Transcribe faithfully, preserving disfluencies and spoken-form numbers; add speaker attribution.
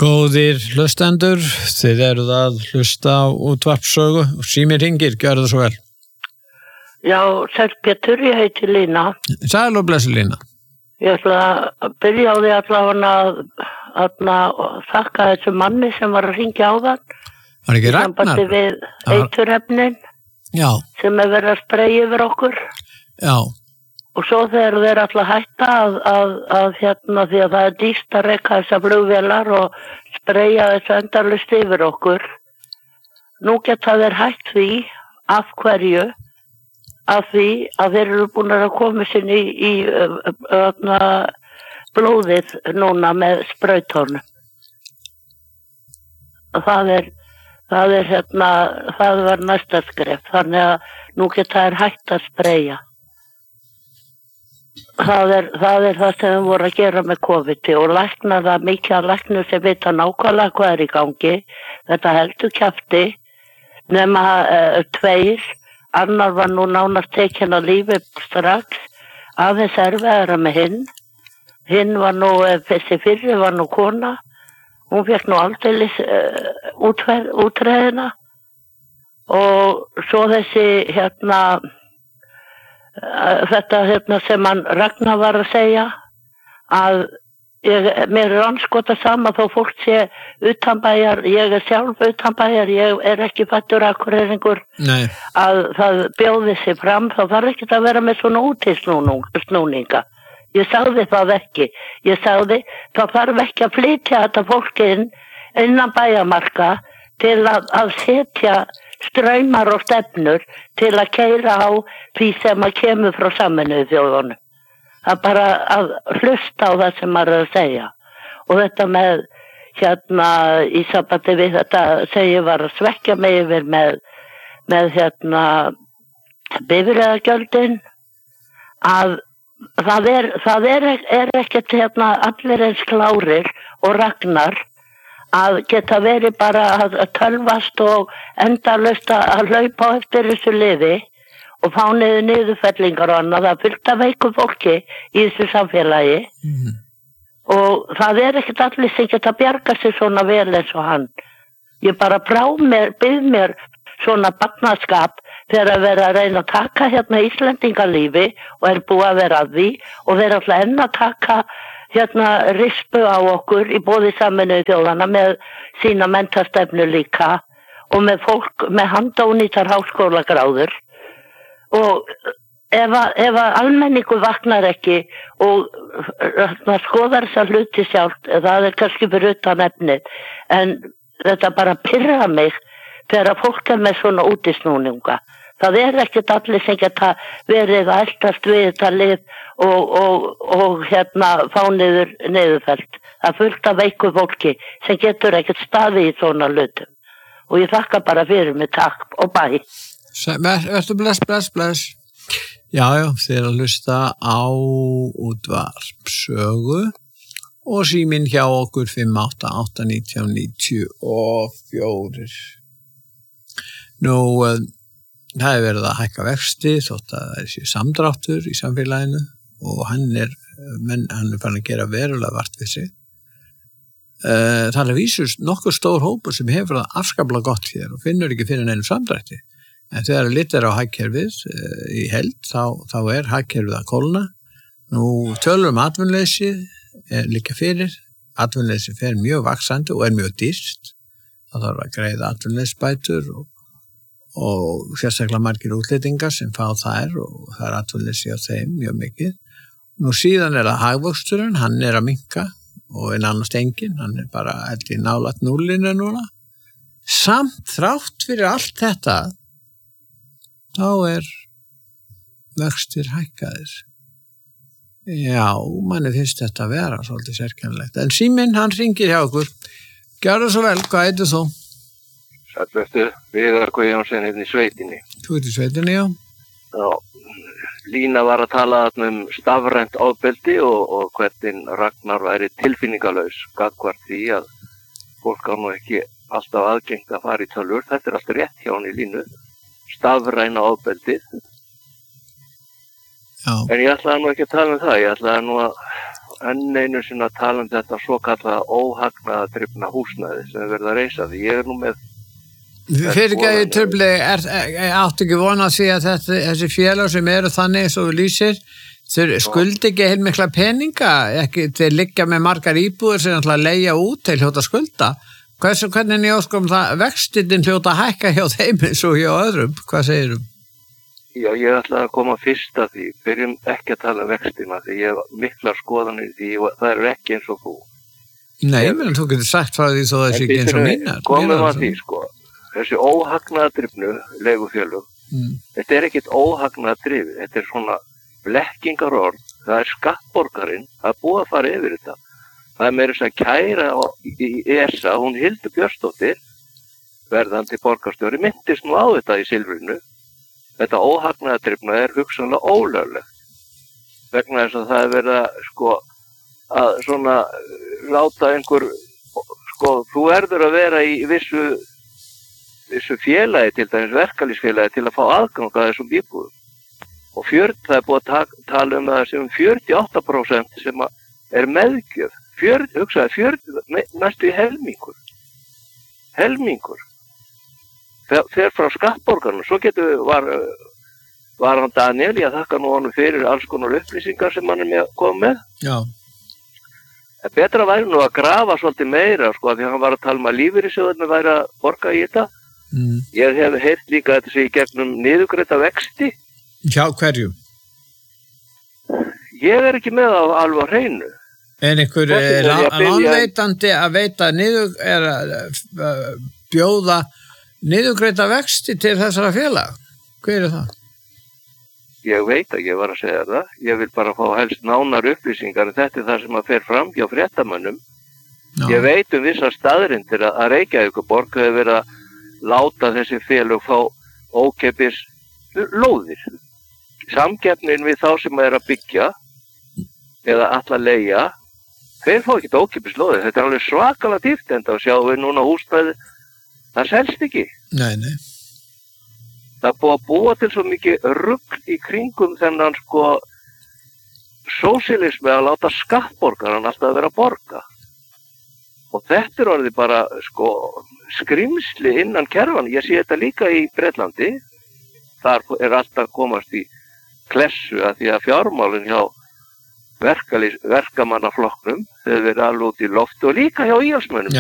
Speaker 1: Góðir hlustendur, þið eruð að hlusta á útvarpssögu og síminn hringir, gjörðu það svo vel.
Speaker 2: Já, sæll Pétur, ég heiti Lína.
Speaker 1: Sæl og blessu Lína.
Speaker 2: Ég ætla að byrja á því allavega að, að, að þakka þessu manni sem var að hringja á þann.
Speaker 1: Var ekki Ragnar?
Speaker 2: Sambandi við eiturefnin
Speaker 1: Já.
Speaker 2: sem er verið að spreyja yfir okkur.
Speaker 1: Já.
Speaker 2: Og svo þegar þeir alltaf hætta að, að, að hérna því að það er dýrt að reka þessar flugvélar og spreyja þessu endalaust yfir okkur. Nú geta þeir hætt því, af hverju, af því að þeir eru búin að koma sinni í, í öfna, blóðið núna með sprautónum. Það er, það er hérna, það var næsta skref, þannig að nú geta þeir hætt að spreyja. Það er, það er það sem við vorum að gera með COVID og lækna það mikið að lækna sem vita nákvæmlega hvað er í gangi. Þetta heldur kjafti nema uh, tveir, annar var nú nánast tekinn að lífi strax, aðeins erfiðara með hinn. Hinn var nú, þessi fyrri var nú kona, hún fekk nú aldeilis uh, útreðina og svo þessi hérna þetta hérna sem hann Ragnar var að segja að ég, mér er anskota sama þó fólk sé utanbæjar, ég er sjálf utanbæjar, ég er ekki fættur akureyringur að það bjóði sig fram, þá þarf ekki að vera með svona útisnúninga. Ég sagði það ekki, ég sagði það þarf ekki að flytja þetta fólkin innan bæjamarka til að, að setja straumar og stefnur til að keyra á því sem að kemur frá Sameinuðu þjóðunum. Það er bara að hlusta á það sem maður er að segja. Og þetta með, hérna, í sambandi við þetta segja var að svekja mig yfir með, með hérna, bifreiðagjöldin, að það er, það er, er ekkert hérna allir eins klárir og Ragnar, að geta verið bara að tölvast og endalaust að hlaupa á eftir þessu liði og fá niður niðurfellingar og annað. Það fylgta veiku fólki í þessu samfélagi mm. og það er ekkert allir sem geta bjarga sig svona vel eins og hann. Ég bara brá mér, byð mér svona barnaskap þegar að vera að reyna að taka hérna Íslendingalífi og er búið að vera að því og vera alltaf enn að taka hérna rispu á okkur í boði Sameinuðu þjóðanna með sína menntastefnu líka og með fólk með handónýtar háskólagráður og ef að, ef að almenningu vaknar ekki og skoðar þessa hluti sjálft, það er kannski fyrir utan efnið, en þetta bara pirra mig þegar að fólk er með svona útisnúninga. Það er ekkert allir sem geta verið að eldast við þetta lið og, og, og hérna fá niður niðurfælt. Það fullt af veiku fólki sem getur ekkert staði í svona hlutum. Og ég þakka bara fyrir mig, takk og bæ.
Speaker 1: Vertu bless, bless, bless. Já, já, þið er að hlusta á útvarpssögu og síminn hjá okkur fimm átta átta nítján níutíu og fjögur. Nú, það er verið að hækka vexti þótt að það sé samdráttur í samfélaginu og hann er, menn, hann er fann að gera verulega vart við sig. Það er vísust nokkuð stór hópur sem hefur það afskaplega gott hér og finnur ekki fyrir neinum samdrætti. En þegar litt er á hagkerfið í held, þá, þá er hagkerfið að kólna. Nú tölur um atvinnuleysi er líka fyrir. Atvinnuleysi fer mjög vaxandi og er mjög dýrt. Það þarf að greiða atvinnuleysisbætur og, og sérstaklega margir útlendingar sem fá þær og það er atvinnuleysi á þeim mjög mikið. Nú síðan er það hagvöxturinn, hann er að minnka og er nánast engin, hann er bara eldi nálægt núllinu núna. Samt þrátt fyrir allt þetta, þá er vextir hækkaðir. Já, manni finnst þetta að vera svolítið sérkennilegt. En síminn, hann hringir hjá okkur. Gjörðu svo vel, hvað heitir þú?
Speaker 3: Sællvertu, Viðar Guðjónsson hérna í sveitinni.
Speaker 1: Þú ert í sveitinni, já?
Speaker 3: Já, Lína var að tala um stafrænt ofbeldi og, og hvernig Ragnar væri tilfinningalaus gagnvart því að fólk á nú ekki alltaf aðgengt að fara í tölvur. Þetta er allt rétt hjá hann í Línu. Stafræna ofbeldið.
Speaker 1: Já.
Speaker 3: En ég ætlaði nú ekki að tala um það, ég ætlaði nú að enn einu sinni að tala um þetta svo kallaða óhagnaðardrifna húsnæði sem er verið að reisa því. Ég er nú með
Speaker 1: Fyrir ekki að ég trufli, er, er, áttu ekki vona að því að þetta, þessi félag sem eru þannig eins og þú lýsir, þeir skuldi ekki heilmikla peninga, ekki, þeir liggja með margar íbúður sem ætla að leigja út til hljóta skulda. Hversu, hvernig ég óskum það vextinn hljóta að hækka hjá þeim eins og hjá öðrum? Hvað segir þú?
Speaker 3: Já, ég ætla að koma fyrst að því, byrjum ekki að tala um vextina því ég hef miklar skoðanir því og það eru ekki eins og þú.
Speaker 1: Nei, menn þú getur sagt frá því þó það sé ekki eins og mínar.
Speaker 3: Komum að því, sko. Þessi óhagnaðardrifnu legufélög, mm. þetta er ekkit óhagnaðardrifið, þetta er svona blekkingarorð, það er skattborgarinn að búa að fara yfir þetta. Það er meira þess að kæra á, í, í E S A, hún Hildur Björnsdóttir, verðandi borgarstjóri, myndist nú á þetta í Silfrinu. Þetta óhagnaðardrifna er hugsanlega ólöglegt. Vegna þess að það er verið að, sko, að svona láta einhver, sko, þú verður að vera í vissu þessu félagi, til dæmis verkalýsfélagi, til að fá aðgang að þessum íbúðum. Og fjörð, það er búið að tala um það sem fjörutíu og átta prósent sem er meðgjöf. Fjörð, hugsaði, fjörð, næstu í helmingur. Helmingur. Fer frá skattborgarnum. Svo getur, var, var hann Daniel, ég þakka nú honum fyrir alls konar upplýsingar sem hann er með, kom með.
Speaker 1: Já.
Speaker 3: En betra væri nú að grafa svolítið meira, sko, því hann var að tala um að lífeyrissjóðirnir væri að borga í þetta. Mm. Ég hef heyrt líka þetta sé í gegnum niðurgreidda vexti.
Speaker 1: Hjá hverju?
Speaker 3: Ég er ekki með á alveg á hreinu.
Speaker 1: En einhver er lánveitandi að veita niður, er að uh, bjóða niðurgreidda vexti til þessara félag? Hver er það?
Speaker 3: Ég veit að ég var að segja það. Ég vil bara fá helst nánar upplýsingar en þetta er það sem að fer fram hjá fréttamönnum. No. Ég veit um vissar staðrindir að, að Reykjavíkurborg hefur verið að láta þessi félög fá ókeypis lóðir. Samkeppnin við þá sem er að byggja eða alla leigja, þeir fá ekki ókeypis lóðir. Þetta er alveg svakalega dýrt enda og sjáum við núna húsnæði, það selst ekki.
Speaker 1: Nei, nei.
Speaker 3: Það er búið að búa til svo mikið rugl í kringum þennan sko sósíalismi að láta skattborgaran alltaf að vera að borga. Og þetta er orðið bara sko skrimsli innan kerfan. Ég sé þetta líka í Bretlandi. Þar er alltaf komast í klessu að því að fjármálin hjá verkamannaflokknum, þau verið alveg út í loft og líka hjá íhaldsmönnum.